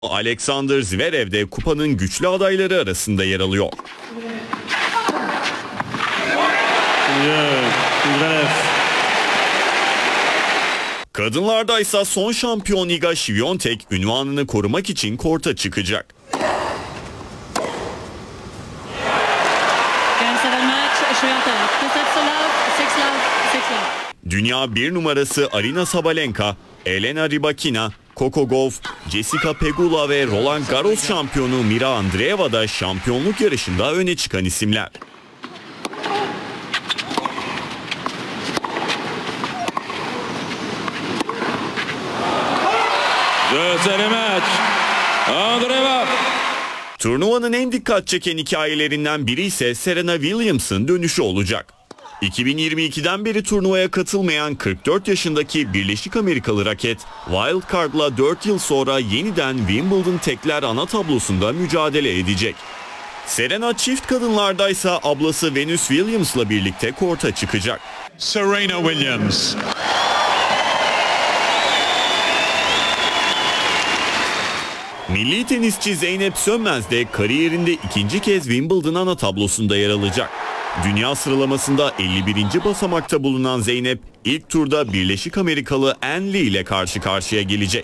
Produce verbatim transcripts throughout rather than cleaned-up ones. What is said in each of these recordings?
Alexander Zverev de kupanın güçlü adayları arasında yer alıyor. Kadınlarda ise son şampiyon Iga Świątek ünvanını korumak için korta çıkacak. Dünya bir numarası Aryna Sabalenka, Elena Rybakina, Coco Gauff, Jessica Pegula ve Roland Garros şampiyonu Mira Andreeva da şampiyonluk yarışında öne çıkan isimler. Turnuvanın en dikkat çeken hikayelerinden biri ise Serena Williams'ın dönüşü olacak. iki bin yirmi ikiden beri turnuvaya katılmayan kırk dört yaşındaki Birleşik Amerikalı raket, Wild Card'la dört yıl sonra yeniden Wimbledon tekler ana tablosunda mücadele edecek. Serena çift kadınlarda ise ablası Venus Williams'la birlikte korta çıkacak. Serena Williams. Milli tenisçi Zeynep Sönmez de kariyerinde ikinci kez Wimbledon ana tablosunda yer alacak. Dünya sıralamasında elli birinci basamakta bulunan Zeynep ilk turda Birleşik Amerikalı Ann Lee ile karşı karşıya gelecek.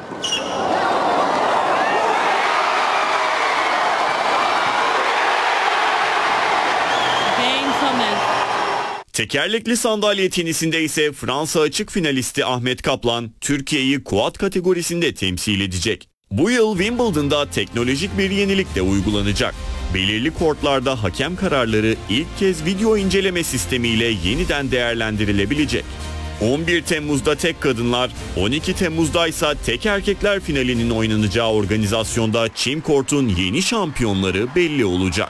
Tekerlekli sandalye tenisinde ise Fransa açık finalisti Ahmet Kaplan Türkiye'yi quad kategorisinde temsil edecek. Bu yıl Wimbledon'da teknolojik bir yenilik de uygulanacak. Belirli kortlarda hakem kararları ilk kez video inceleme sistemiyle yeniden değerlendirilebilecek. on bir Temmuz'da tek kadınlar, on iki Temmuz'da ise tek erkekler finalinin oynanacağı organizasyonda çim kortun yeni şampiyonları belli olacak.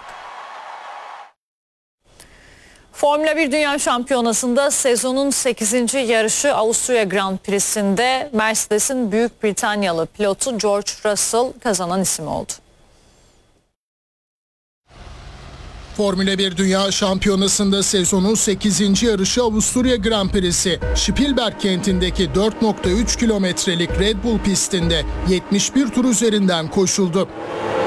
Formula bir Dünya Şampiyonası'nda sezonun sekizinci yarışı Avusturya Grand Prix'sinde Mercedes'in Büyük Britanyalı pilotu George Russell kazanan isim oldu. Formula bir Dünya Şampiyonası'nda sezonun sekizinci yarışı Avusturya Grand Prix'si. Spielberg kentindeki dört nokta üç kilometrelik Red Bull pistinde yetmiş bir tur üzerinden koşuldu.